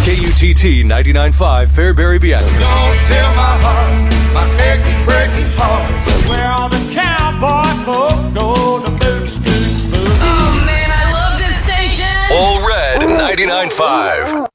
KUTT 99.5 Fairbury Beatrice. Don't tell my heart, my achy, breaky heart. Where all the cowboy folk go to boot scoot boogie. Oh man, I love this station. All Red 99.5.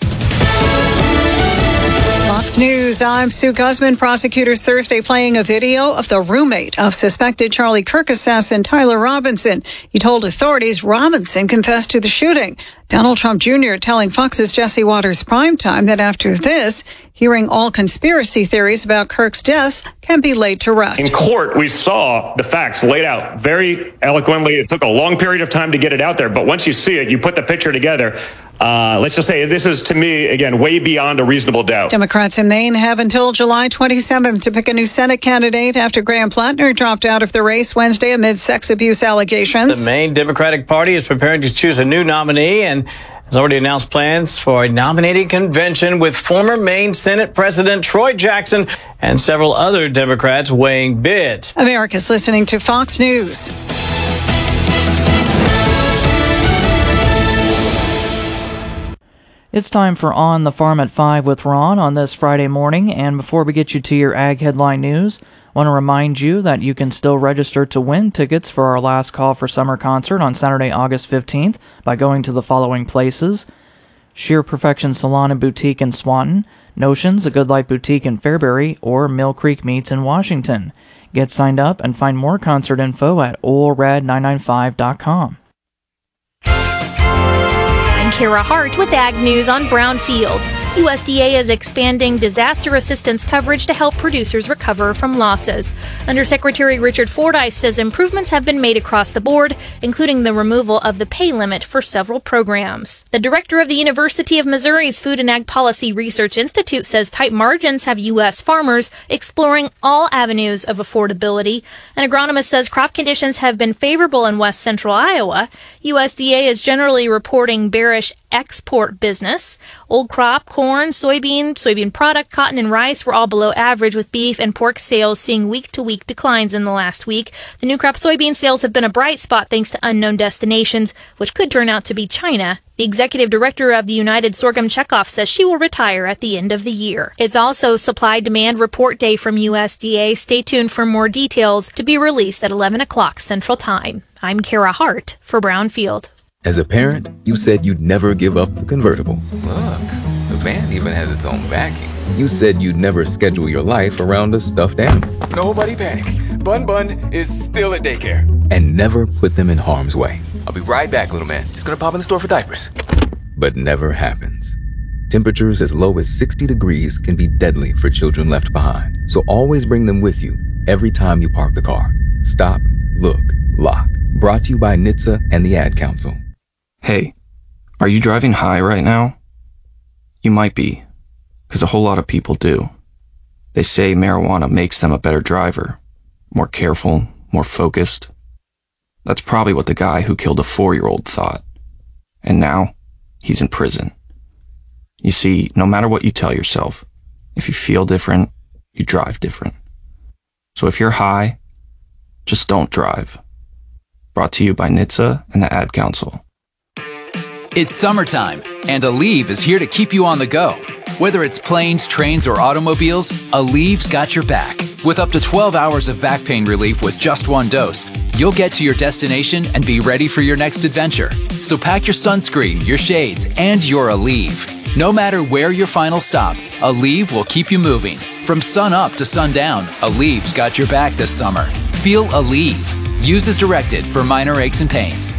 Fox News, I'm Sue Guzman. Prosecutors Thursday playing a video of the roommate of suspected Charlie Kirk assassin Tyler Robinson. He told authorities Robinson confessed to the shooting. Donald Trump Jr. telling Fox's Jesse Waters Primetime that after this, hearing all conspiracy theories about Kirk's death can be laid to rest. In court, we saw the facts laid out very eloquently. It took a long period of time to get it out there, but once you see it, you put the picture together. Let's just say this is, to me, again, way beyond a reasonable doubt. Democrats in Maine have until July 27th to pick a new Senate candidate after Graham Plattner dropped out of the race Wednesday amid sex abuse allegations. The Maine Democratic Party is preparing to choose a new nominee and has already announced plans for a nominating convention with former Maine Senate President Troy Jackson and several other Democrats weighing bids. America's listening to Fox News. It's time for On the Farm at 5 with Ron on this Friday morning, and before we get you to your Ag Headline News, I want to remind you that you can still register to win tickets for our Last Call for Summer concert on Saturday, August 15th by going to the following places: Sheer Perfection Salon and Boutique in Swanton, Notions, A Good Life Boutique in Fairbury, or Mill Creek Meats in Washington. Get signed up and find more concert info at olred995.com. I'm Kara Hart with Ag News on Brownfield. USDA is expanding disaster assistance coverage to help producers recover from losses. Undersecretary Richard Fordyce says improvements have been made across the board, including the removal of the pay limit for several programs. The director of the University of Missouri's Food and Ag Policy Research Institute says tight margins have U.S. farmers exploring all avenues of affordability. An agronomist says crop conditions have been favorable in west central Iowa. USDA is generally reporting bearish export business. Old crop, corn, soybean product, cotton, and rice were all below average, with beef and pork sales seeing week-to-week declines in the last week. The new crop soybean sales have been a bright spot thanks to unknown destinations, which could turn out to be China. The executive director of the United Sorghum Checkoff says she will retire at the end of the year. It's also supply-demand report day from USDA. Stay tuned for more details to be released at 11 o'clock Central Time. I'm Kara Hart for Brownfield. As a parent, you said you'd never give up the convertible. Look, the van even has its own backing. You said you'd never schedule your life around a stuffed animal. Nobody panic. Bun is still at daycare. And never put them in harm's way. I'll be right back, little man. Just gonna pop in the store for diapers. But never happens. Temperatures as low as 60 degrees can be deadly for children left behind. So always bring them with you every time you park the car. Stop, look, lock. Brought to you by NHTSA and the Ad Council. Hey, are you driving high right now? You might be, because a whole lot of people do. They say marijuana makes them a better driver, more careful, more focused. That's probably what the guy who killed a 4-year-old thought. And now, he's in prison. You see, no matter what you tell yourself, if you feel different, you drive different. So if you're high, just don't drive. Brought to you by NHTSA and the Ad Council. It's summertime, and Aleve is here to keep you on the go. Whether it's planes, trains, or automobiles, Aleve's got your back. With up to 12 hours of back pain relief with just one dose, you'll get to your destination and be ready for your next adventure. So pack your sunscreen, your shades, and your Aleve. No matter where your final stop, Aleve will keep you moving. From sun up to sundown, Aleve's got your back this summer. Feel Aleve. Use as directed for minor aches and pains.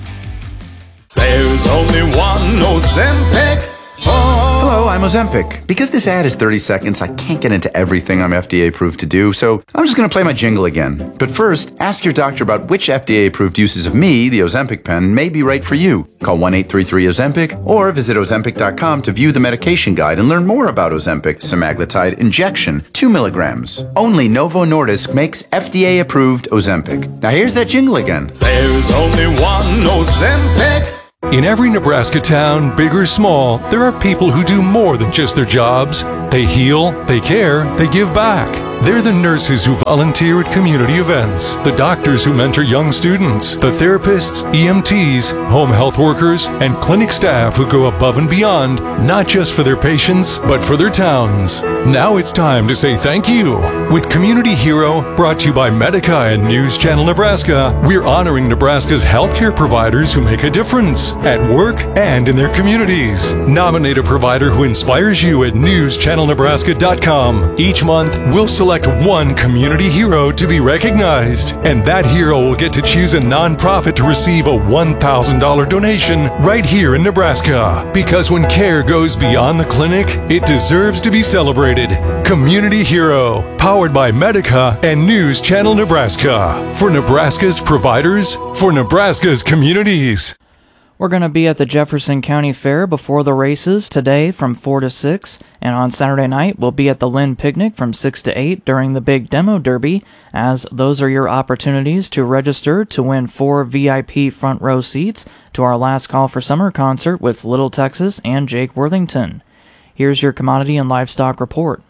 There's only one Ozempic. Hello, I'm Ozempic. Because this ad is 30 seconds, I can't get into everything I'm FDA approved to do, so I'm just going to play my jingle again. But first, ask your doctor about which FDA approved uses of me, the Ozempic pen, may be right for you. Call 1-833-OZEMPIC or visit Ozempic.com to view the medication guide and learn more about Ozempic semaglutide injection, 2 milligrams. Only Novo Nordisk makes FDA approved Ozempic. Now here's that jingle again. There's only one Ozempic. In every Nebraska town, big or small, there are people who do more than just their jobs. They heal, they care, they give back. They're the nurses who volunteer at community events, the doctors who mentor young students, the therapists, EMTs, home health workers, and clinic staff who go above and beyond, not just for their patients, but for their towns. Now it's time to say thank you. With Community Hero, brought to you by Medica and News Channel Nebraska, we're honoring Nebraska's healthcare providers who make a difference at work and in their communities. Nominate a provider who inspires you at newschannelnebraska.com. Each month, we'll select one community hero to be recognized, and that hero will get to choose a nonprofit to receive a $1,000 donation right here in Nebraska. Because when care goes beyond the clinic, it deserves to be celebrated. Community Hero, powered by Medica and News Channel Nebraska. For Nebraska's providers, for Nebraska's communities. We're going to be at the Jefferson County Fair before the races today from 4 to 6, and on Saturday night we'll be at the Lynn Picnic from 6 to 8 during the Big Demo Derby, as those are your opportunities to register to win 4 VIP front row seats to our Last Call for Summer concert with Little Texas and Jake Worthington. Here's your commodity and livestock report.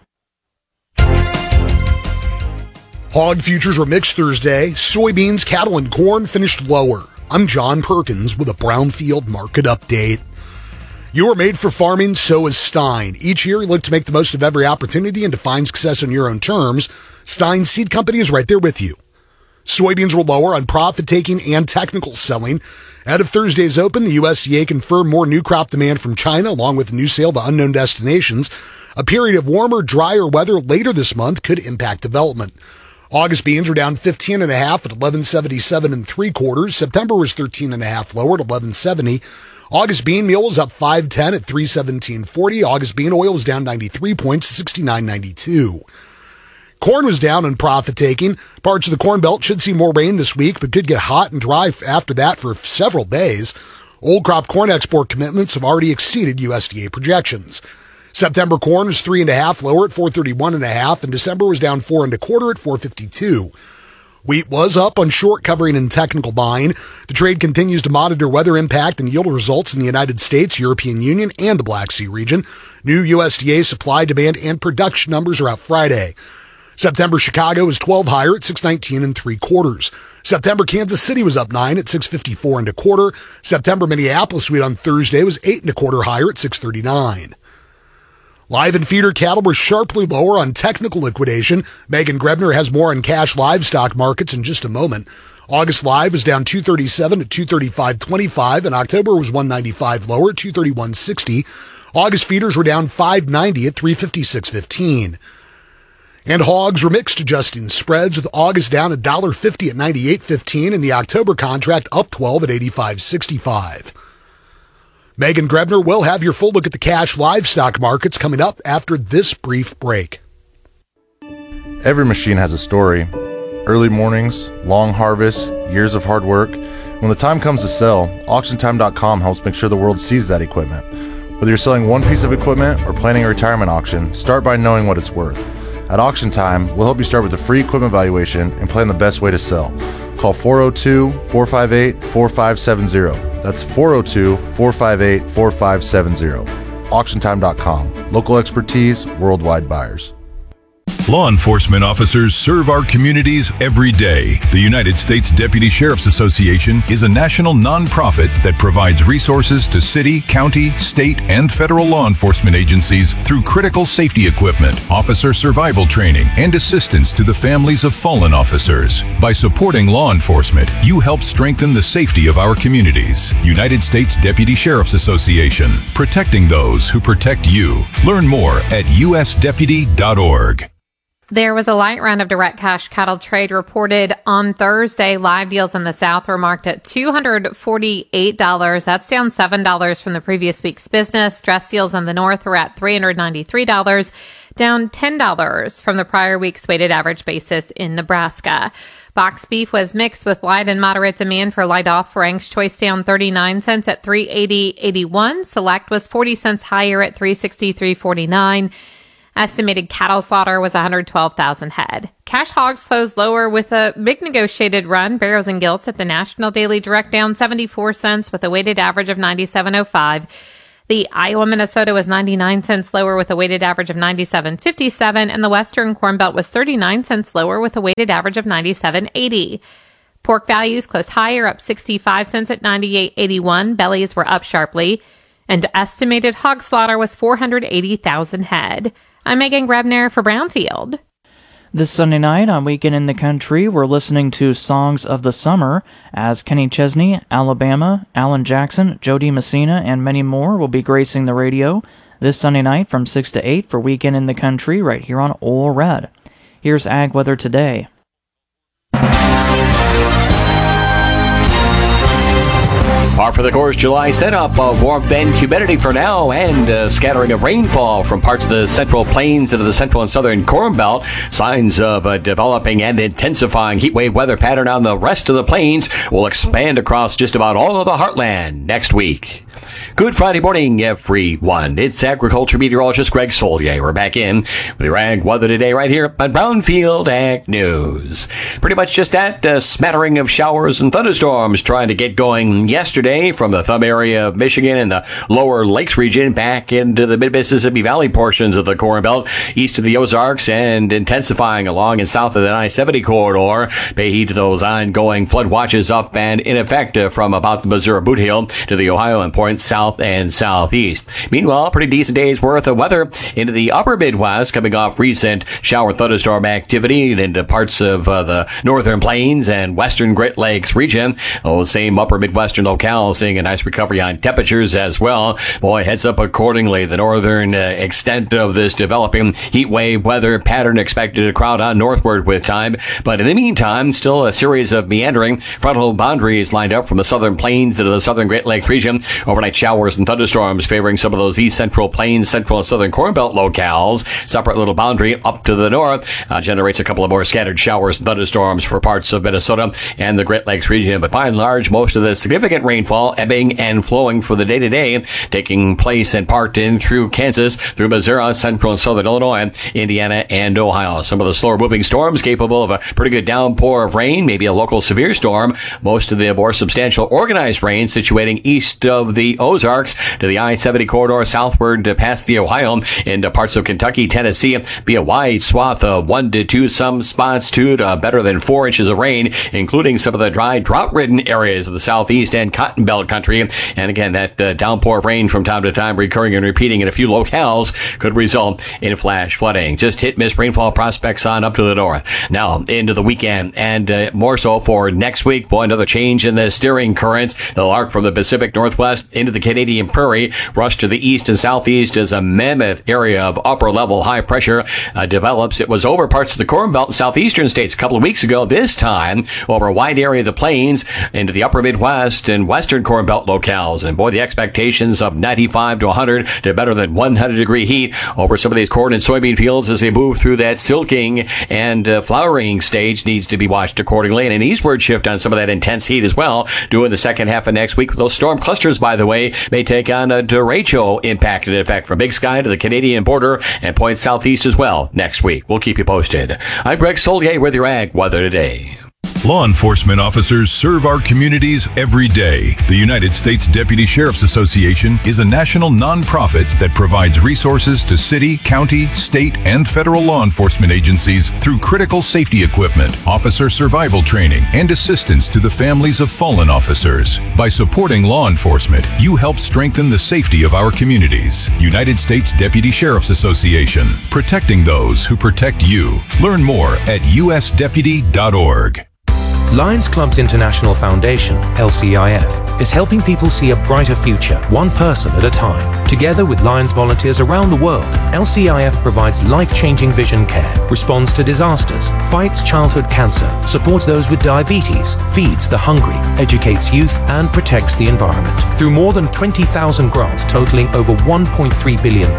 Hog futures were mixed Thursday. Soybeans, cattle, and corn finished lower. I'm John Perkins with a Brownfield market update. You are made for farming, so is Stein. Each year, you look to make the most of every opportunity and define success on your own terms. Stein Seed Company is right there with you. Soybeans were lower on profit-taking and technical selling. Ahead of Thursday's open, the USDA confirmed more new crop demand from China, along with new sale to unknown destinations. A period of warmer, drier weather later this month could impact development. August beans were down 15.5 at 11.77 3/4. September was 13.5 lower at 11.70. August bean meal was up 5.10 at 3.1740. August bean oil was down 93 points at 69.92. Corn was down on profit taking. Parts of the Corn Belt should see more rain this week, but could get hot and dry after that for several days. Old crop corn export commitments have already exceeded USDA projections. September corn was 3.5 lower at 431.5, and December was down 4.25 at 452. Wheat was up on short covering and technical buying. The trade continues to monitor weather impact and yield results in the United States, European Union, and the Black Sea region. New USDA supply, demand, and production numbers are out Friday. September Chicago was 12 higher at 619 3/4. September Kansas City was up 9 at 654 1/4. September Minneapolis wheat on Thursday was 8 1/4 higher at 639. Live and feeder cattle were sharply lower on technical liquidation. Megan Grebner has more on cash livestock markets in just a moment. August live was down 237 at 235.25, and October was 195 lower at 231.60. August feeders were down 590 at 356.15. And hogs were mixed adjusting spreads, with August down $1.50 at 98.15 and the October contract up 12 at 85.65. Megan Grebner will have your full look at the cash livestock markets coming up after this brief break. Every machine has a story. Early mornings, long harvests, years of hard work. When the time comes to sell, AuctionTime.com helps make sure the world sees that equipment. Whether you're selling one piece of equipment or planning a retirement auction, start by knowing what it's worth. At Auction Time, we'll help you start with a free equipment valuation and plan the best way to sell. Call 402-458-4570. That's 402-458-4570. AuctionTime.com. Local expertise, worldwide buyers. Law enforcement officers serve our communities every day. The United States Deputy Sheriff's Association is a national nonprofit that provides resources to city, county, state, and federal law enforcement agencies through critical safety equipment, officer survival training, and assistance to the families of fallen officers. By supporting law enforcement, you help strengthen the safety of our communities. United States Deputy Sheriff's Association, protecting those who protect you. Learn more at usdeputy.org. There was a light round of direct cash cattle trade reported on Thursday. Live deals in the South were marked at $248. That's down $7 from the previous week's business. Dress deals in the North were at $393, down $10 from the prior week's weighted average basis in Nebraska. Box beef was mixed with light and moderate demand for light off. Frank's Choice down 39 cents at $380.81. Select was 40 cents higher at $363.49. Estimated cattle slaughter was 112,000 head. Cash hogs closed lower with a big negotiated run. Barrows and Gilts at the National Daily Direct down 74 cents with a weighted average of 97.05. The Iowa-Minnesota was 99 cents lower with a weighted average of 97.57, and the Western Corn Belt was 39 cents lower with a weighted average of 97.80. Pork values closed higher, up 65 cents at 98.81. Bellies were up sharply, and estimated hog slaughter was 480,000 head. I'm Megan Grebner for Brownfield. This Sunday night on Weekend in the Country, we're listening to Songs of the Summer as Kenny Chesney, Alabama, Alan Jackson, Jody Messina, and many more will be gracing the radio this Sunday night from 6 to 8 for Weekend in the Country right here on Ole Red. Here's Ag Weather today. Par for the course July setup of warmth and humidity for now, and a scattering of rainfall from parts of the central plains into the central and southern Corn Belt. Signs of a developing and intensifying heat wave weather pattern on the rest of the plains will expand across just about all of the heartland next week. Good Friday morning, everyone. It's agriculture meteorologist Greg Solier. We're back in with your ag weather today right here on Brownfield Ag News. Pretty much just that, a smattering of showers and thunderstorms trying to get going yesterday from the Thumb area of Michigan and the lower Lakes region back into the mid-Mississippi Valley portions of the Corn Belt, east of the Ozarks, and intensifying along and south of the I-70 corridor. Pay heed to those ongoing flood watches up and in effect from about the Missouri Boot Hill to the Ohio and points south and southeast. Meanwhile, pretty decent day's worth of weather into the upper Midwest, coming off recent shower thunderstorm activity into parts of the northern plains and western Great Lakes region. Those same upper Midwestern locales seeing a nice recovery on temperatures as well. Boy, heads up accordingly. The northern extent of this developing heat wave weather pattern expected to crowd on northward with time. But in the meantime, still a series of meandering frontal boundaries lined up from the southern plains into the southern Great Lakes region. Overnight showers and thunderstorms favoring some of those east central plains, central and southern Corn Belt locales. Separate little boundary up to the north generates a couple of more scattered showers and thunderstorms for parts of Minnesota and the Great Lakes region. But by and large, most of the significant rainfall ebbing and flowing for the day-to-day, taking place in part in through Kansas, through Missouri, central and southern Illinois, Indiana, and Ohio. Some of the slower-moving storms capable of a pretty good downpour of rain, maybe a local severe storm. Most of the more substantial organized rain situating east of the Ozarks to the I-70 corridor southward to past the Ohio into parts of Kentucky, Tennessee. Be a wide swath of 1 to 2, some spots 2 to better than 4 inches of rain, including some of the dry, drought-ridden areas of the southeast and Cotton Belt country. And again, that downpour of rain from time to time recurring and repeating in a few locales could result in flash flooding. Just hit miss rainfall prospects on up to the north. Now into the weekend and more so for next week. Boy, another change in the steering currents. They'll arc from the Pacific Northwest into the Canadian Prairie, rush to the east and southeast as a mammoth area of upper level high pressure develops. It was over parts of the Corn Belt and southeastern states a couple of weeks ago. This time over a wide area of the plains into the upper Midwest and western Corn Belt locales. And boy, the expectations of 95 to 100 to better than 100 degree heat over some of these corn and soybean fields as they move through that silking and flowering stage needs to be watched accordingly. And an eastward shift on some of that intense heat as well during the second half of next week. Those storm clusters, by the way, may take on a derecho impact in effect from Big Sky to the Canadian border and point southeast as well next week. We'll keep you posted. I'm Greg Solier with your Ag Weather Today. Law enforcement officers serve our communities every day. The United States Deputy Sheriff's Association is a national nonprofit that provides resources to city, county, state, and federal law enforcement agencies through critical safety equipment, officer survival training, and assistance to the families of fallen officers. By supporting law enforcement, you help strengthen the safety of our communities. United States Deputy Sheriff's Association, protecting those who protect you. Learn more at usdeputy.org. Lions Clubs International Foundation, LCIF, is helping people see a brighter future, one person at a time. Together with Lions volunteers around the world, LCIF provides life-changing vision care, responds to disasters, fights childhood cancer, supports those with diabetes, feeds the hungry, educates youth, and protects the environment. Through more than 20,000 grants totaling over $1.3 billion,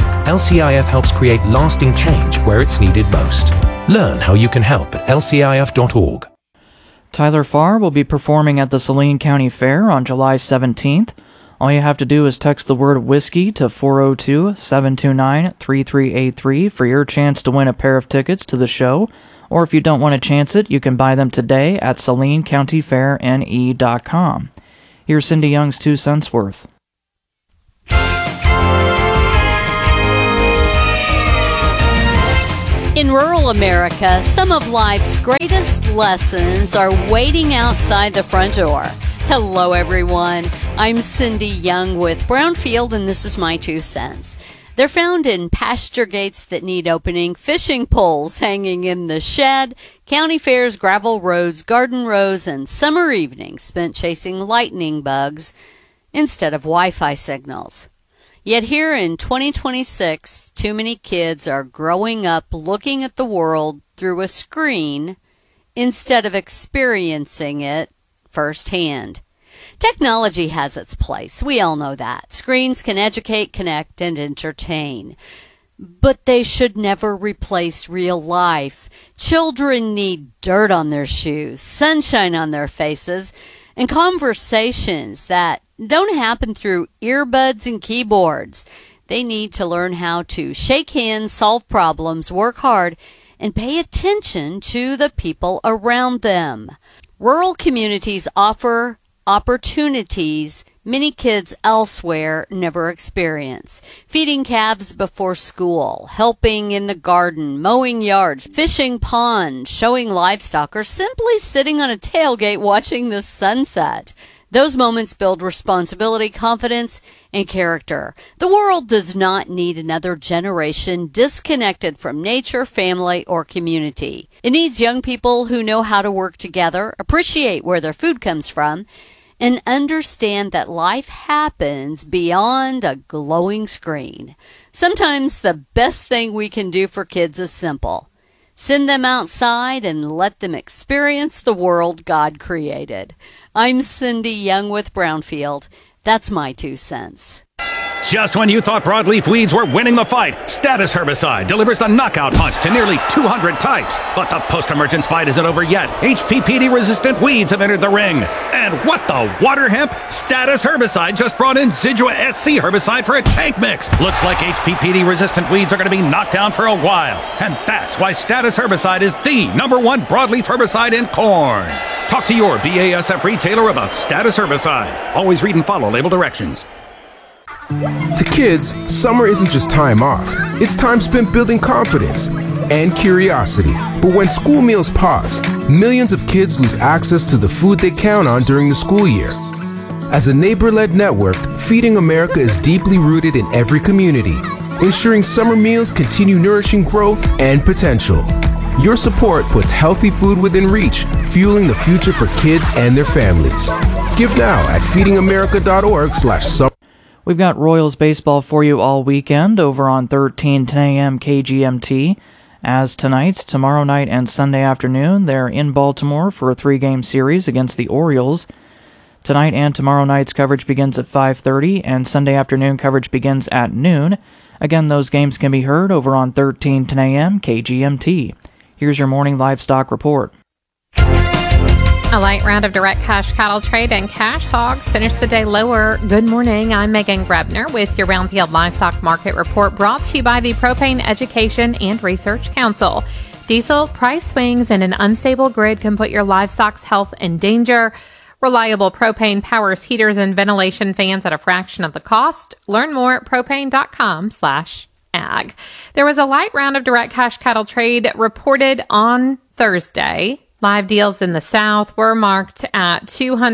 LCIF helps create lasting change where it's needed most. Learn how you can help at lcif.org. Tyler Farr will be performing at the Saline County Fair on July 17th. All you have to do is text the word whiskey to 402-729-3383 for your chance to win a pair of tickets to the show. Or if you don't want to chance it, you can buy them today at SalineCountyFairNE.com. Here's Cindy Young's 2 cents worth. In rural America, some of life's greatest lessons are waiting outside the front door. Hello, everyone. I'm Cindy Young with Brownfield, and this is my 2 cents. They're found in pasture gates that need opening, fishing poles hanging in the shed, county fairs, gravel roads, garden rows, and summer evenings spent chasing lightning bugs instead of Wi-Fi signals. Yet here in 2026, too many kids are growing up looking at the world through a screen instead of experiencing it firsthand. Technology has its place. We all know that. Screens can educate, connect, and entertain. But they should never replace real life. Children need dirt on their shoes, sunshine on their faces, and conversations that don't happen through earbuds and keyboards. They need to learn how to shake hands, solve problems, work hard, and pay attention to the people around them. Rural communities offer opportunities many kids elsewhere never experience. Feeding calves before school, helping in the garden, mowing yards, fishing ponds, showing livestock, or simply sitting on a tailgate watching the sunset. Those moments build responsibility, confidence, and character. The world does not need another generation disconnected from nature, family, or community. It needs young people who know how to work together, appreciate where their food comes from, and understand that life happens beyond a glowing screen. Sometimes the best thing we can do for kids is simple. Send them outside and let them experience the world God created. I'm Cindy Young with Brownfield. That's my 2 cents. Just when you thought broadleaf weeds were winning the fight, Status Herbicide delivers the knockout punch to nearly 200 types. But the post-emergence fight isn't over yet. HPPD-resistant weeds have entered the ring. And what the water hemp? Status Herbicide just brought in Zidua SC herbicide for a tank mix. Looks like HPPD-resistant weeds are going to be knocked down for a while. And that's why Status Herbicide is the #1 broadleaf herbicide in corn. Talk to your BASF retailer about Status Herbicide. Always read and follow label directions. To kids, summer isn't just time off. It's time spent building confidence and curiosity. But when school meals pause, millions of kids lose access to the food they count on during the school year. As a neighbor-led network, Feeding America is deeply rooted in every community, ensuring summer meals continue nourishing growth and potential. Your support puts healthy food within reach, fueling the future for kids and their families. Give now at feedingamerica.org/summer. We've got Royals baseball for you all weekend over on 1310 AM KGMT. As tonight, tomorrow night, and Sunday afternoon, they're in Baltimore for a 3-game series against the Orioles. Tonight and tomorrow night's coverage begins at 5:30, and Sunday afternoon coverage begins at noon. Again, those games can be heard over on 1310 AM KGMT. Here's your morning livestock report. A light round of direct cash cattle trade and cash hogs finished the day lower. Good morning. I'm Megan Grebner with your Brownfield Livestock Market Report, brought to you by the Propane Education and Research Council. Diesel price swings and an unstable grid can put your livestock's health in danger. Reliable propane powers heaters and ventilation fans at a fraction of the cost. Learn more at propane.com/ag. There was a light round of direct cash cattle trade reported on Thursday. Live deals in the South were marked at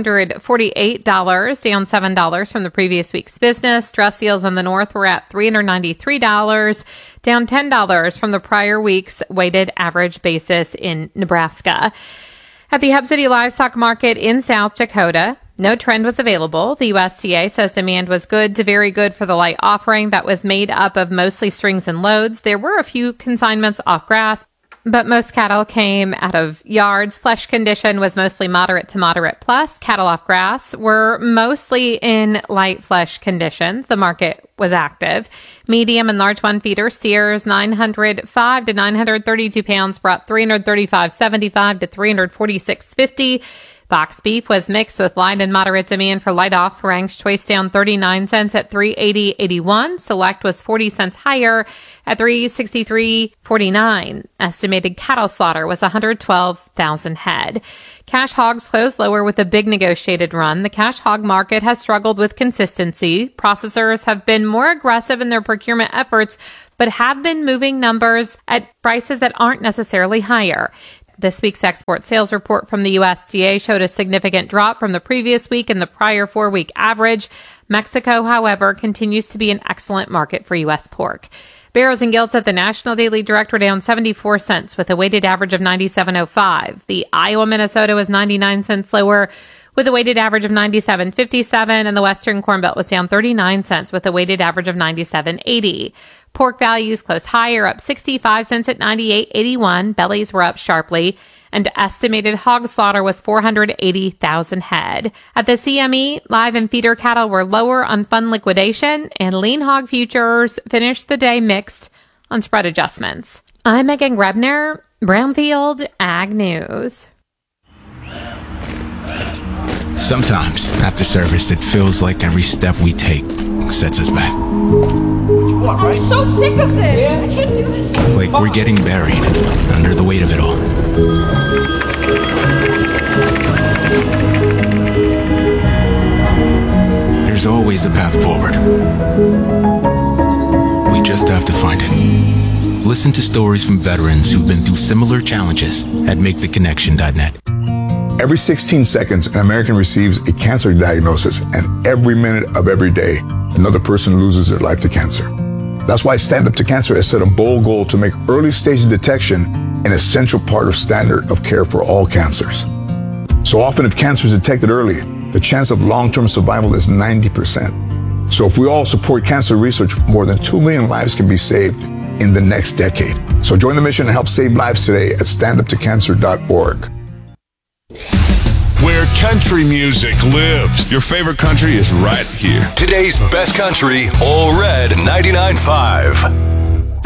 $248, down $7 from the previous week's business. Dress deals in the North were at $393, down $10 from the prior week's weighted average basis in Nebraska. At the Hub City Livestock Market in South Dakota, no trend was available. The USDA says demand was good to very good for the light offering that was made up of mostly strings and loads. There were a few consignments off grass, but most cattle came out of yards. Flesh condition was mostly moderate to moderate plus. Cattle off grass were mostly in light flesh condition. The market was active. Medium and large one feeder steers 905 to 932 pounds brought 335.75 to 346.50. Box beef was mixed with light and moderate demand for light off. Frank's Choice down 39 cents at $3.80.81. Select was 40 cents higher at $3.63.49. Estimated cattle slaughter was 112,000 head. Cash hogs closed lower with a big negotiated run. The cash hog market has struggled with consistency. Processors have been more aggressive in their procurement efforts, but have been moving numbers at prices that aren't necessarily higher. This week's export sales report from the USDA showed a significant drop from the previous week and the prior 4-week average. Mexico, however, continues to be an excellent market for U.S. pork. Barrows and Gilts at the National Daily Direct were down 74 cents with a weighted average of 97.05. The Iowa Minnesota was 99 cents lower with a weighted average of 97.57, and the Western Corn Belt was down 39 cents with a weighted average of 97.80. Pork values closed higher, up 65 cents at 98.81. Bellies were up sharply, and estimated hog slaughter was 480,000 head. At the CME, live and feeder cattle were lower on fund liquidation, and lean hog futures finished the day mixed on spread adjustments. I'm Megan Grebner, Brownfield Ag News. Sometimes, after service, it feels like every step we take sets us back. I'm so sick of this. I can't do this. Like we're getting buried under the weight of it all. There's always a path forward. We just have to find it. Listen to stories from veterans who've been through similar challenges at MakeTheConnection.net. Every 16 seconds, an American receives a cancer diagnosis, and every minute of every day, another person loses their life to cancer. That's why Stand Up to Cancer has set a bold goal to make early stage detection an essential part of standard of care for all cancers. So often, if cancer is detected early, the chance of long-term survival is 90%. So if we all support cancer research, more than 2 million lives can be saved in the next decade. So join the mission and help save lives today at standuptocancer.org. Where country music lives. Your favorite country is right here. Today's best country, All Red 99.5.